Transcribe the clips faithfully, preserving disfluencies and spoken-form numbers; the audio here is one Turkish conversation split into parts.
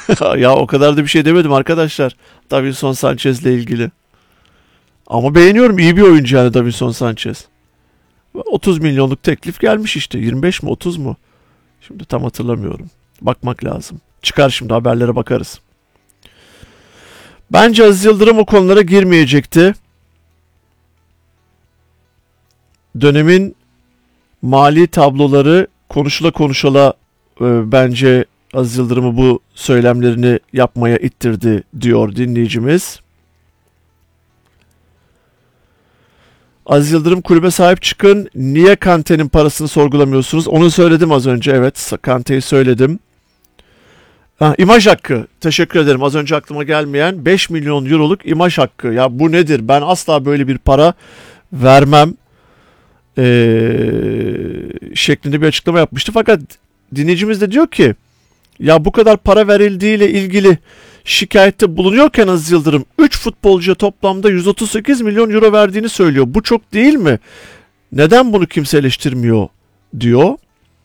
Ya o kadar da bir şey demedim arkadaşlar. Davinson Sanchez'le ilgili. Ama beğeniyorum. İyi bir oyuncu yani Davinson Sanchez. otuz milyonluk teklif gelmiş işte. yirmi beş mi otuz mu? Şimdi tam hatırlamıyorum. Bakmak lazım. Çıkar şimdi haberlere bakarız. Bence Aziz Yıldırım o konulara girmeyecekti. Dönemin mali tabloları konuşula konuşula e, bence Aziz Yıldırım'ı bu söylemlerini yapmaya ittirdi diyor dinleyicimiz. Aziz Yıldırım kulübe sahip çıkın. Niye Kante'nin parasını sorgulamıyorsunuz? Onu söyledim az önce. Evet, Kante'yi söyledim. Ha, imaj hakkı. Teşekkür ederim. Az önce aklıma gelmeyen beş milyon euroluk imaj hakkı. Ya bu nedir? Ben asla böyle bir para vermem. Ee, şeklinde bir açıklama yapmıştı. Fakat dinleyicimiz de diyor ki ya bu kadar para verildiğiyle ilgili şikayette bulunuyorken Aziz Yıldırım üç futbolcuya toplamda yüz otuz sekiz milyon euro verdiğini söylüyor. Bu çok değil mi? Neden bunu kimse eleştirmiyor diyor.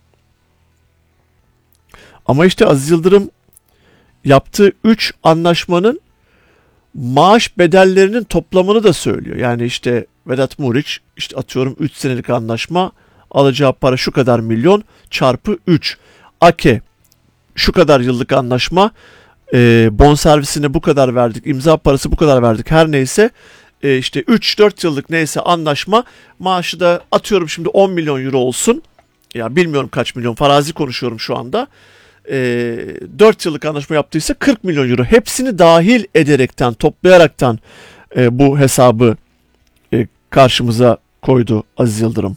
Ama işte Aziz Yıldırım yaptığı üç anlaşmanın maaş bedellerinin toplamını da söylüyor. Yani işte Vedat Muriç işte atıyorum üç senelik anlaşma alacağı para şu kadar milyon çarpı üç. Ake şu kadar yıllık anlaşma e, bonservisine bu kadar verdik, imza parası bu kadar verdik her neyse e, işte üç dört yıllık neyse anlaşma maaşı da atıyorum şimdi on milyon euro olsun. Ya bilmiyorum kaç milyon farazi konuşuyorum şu anda. E, dört yıllık anlaşma yaptıysa kırk milyon euro hepsini dahil ederekten toplayaraktan e, bu hesabı e, karşımıza koydu Aziz Yıldırım.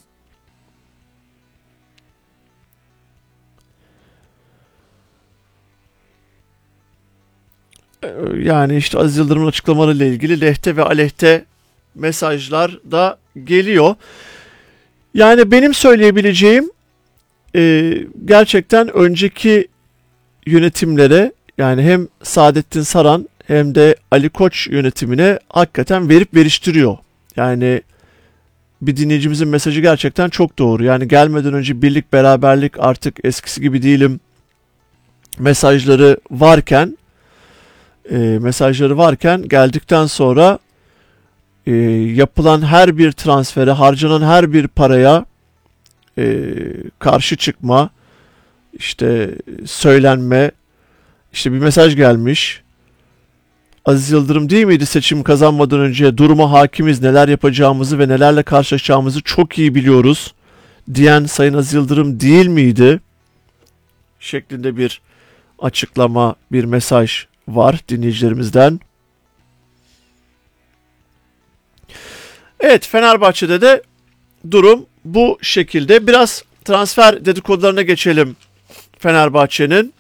Yani işte Aziz Yıldırım'ın açıklamalarıyla ilgili lehte ve aleyhte mesajlar da geliyor. Yani benim söyleyebileceğim e, gerçekten önceki yönetimlere yani hem Saadettin Saran hem de Ali Koç yönetimine hakikaten verip veriştiriyor. Yani bir dinleyicimizin mesajı gerçekten çok doğru. Yani gelmeden önce birlik beraberlik artık eskisi gibi değilim mesajları varken e, mesajları varken geldikten sonra e, yapılan her bir transfere harcanan her bir paraya e, karşı çıkma işte söylenme işte bir mesaj gelmiş. Aziz Yıldırım değil miydi seçim kazanmadan önce duruma hakimiz neler yapacağımızı ve nelerle karşılaşacağımızı çok iyi biliyoruz diyen Sayın Aziz Yıldırım değil miydi? Şeklinde bir açıklama, bir mesaj var dinleyicilerimizden. Evet, Fenerbahçe'de de durum bu şekilde. Biraz transfer dedikodularına geçelim Fenerbahçe'nin.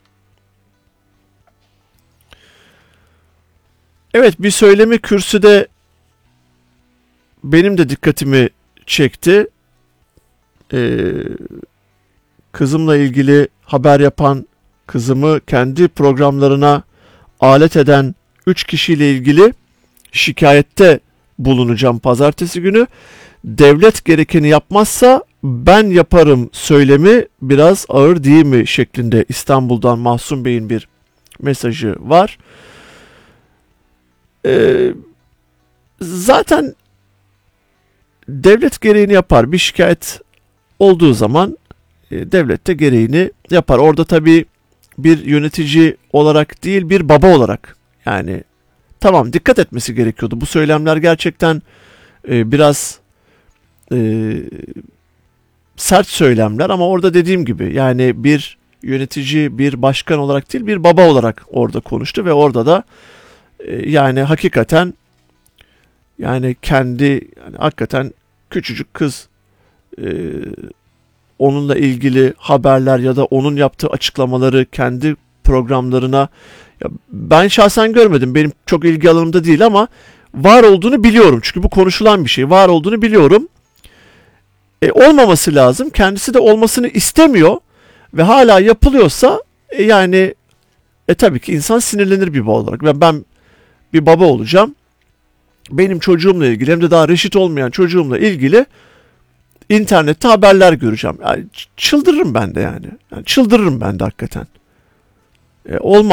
Evet, bir söylemi kürsüde benim de dikkatimi çekti. Ee, kızımla ilgili haber yapan, kızımı kendi programlarına alet eden üç kişiyle ilgili şikayette bulunacağım pazartesi günü. Devlet gerekeni yapmazsa ben yaparım söylemi biraz ağır değil mi şeklinde İstanbul'dan Mahsun Bey'in bir mesajı var. Ee, zaten devlet gereğini yapar. Bir şikayet olduğu zaman e, devlet de gereğini yapar. Orada tabii bir yönetici olarak değil bir baba olarak yani tamam dikkat etmesi gerekiyordu. Bu söylemler gerçekten e, biraz e, sert söylemler ama orada dediğim gibi yani bir yönetici bir başkan olarak değil bir baba olarak orada konuştu ve orada da e, yani hakikaten yani kendi yani hakikaten küçücük kız e, onunla ilgili haberler ya da onun yaptığı açıklamaları kendi programlarına ya ben şahsen görmedim. Benim çok ilgi alanımda değil ama var olduğunu biliyorum. Çünkü bu konuşulan bir şey. Var olduğunu biliyorum. E, olmaması lazım. Kendisi de olmasını istemiyor ve hala yapılıyorsa e, yani e tabii ki insan sinirlenir bir baba olarak. Ve ben bir baba olacağım. Benim çocuğumla ilgili hem de daha reşit olmayan çocuğumla ilgili internette haberler göreceğim. Yani çıldırırım ben de yani. yani çıldırırım ben de hakikaten. E, olmaz.